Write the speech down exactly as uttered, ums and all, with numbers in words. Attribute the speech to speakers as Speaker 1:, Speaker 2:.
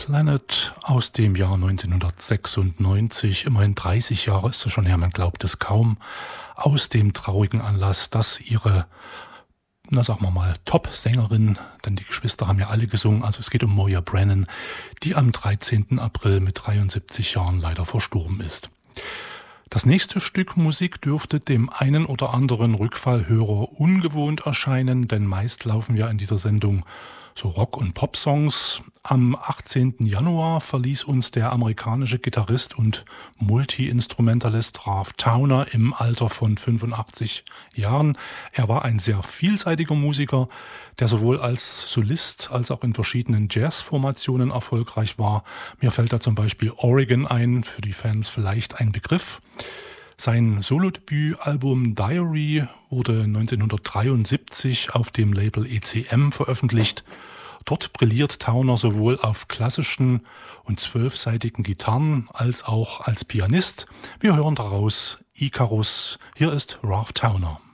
Speaker 1: Planet aus dem Jahr neunzehnhundertsechsundneunzig, immerhin dreißig Jahre ist es schon her, man glaubt es kaum, aus dem traurigen Anlass, dass ihre, na sagen wir mal, Top-Sängerin, denn die Geschwister haben ja alle gesungen, also es geht um Moya Brennan, die am dreizehnten April mit dreiundsiebzig Jahren leider verstorben ist. Das nächste Stück Musik dürfte dem einen oder anderen Rückfallhörer ungewohnt erscheinen, denn meist laufen ja in dieser Sendung so Rock- und Pop-Songs. Am achtzehnten Januar verließ uns der amerikanische Gitarrist und Multi-Instrumentalist Ralph Towner im Alter von fünfundachtzig Jahren. Er war ein sehr vielseitiger Musiker, der sowohl als Solist als auch in verschiedenen Jazz-Formationen erfolgreich war. Mir fällt da zum Beispiel Oregon ein, für die Fans vielleicht ein Begriff. Sein Solodebütalbum Diary wurde neunzehnhundertdreiundsiebzig auf dem Label E C M veröffentlicht. Dort brilliert Towner sowohl auf klassischen und zwölfsaitigen Gitarren als auch als Pianist. Wir hören daraus Icarus. Hier ist Ralph Towner.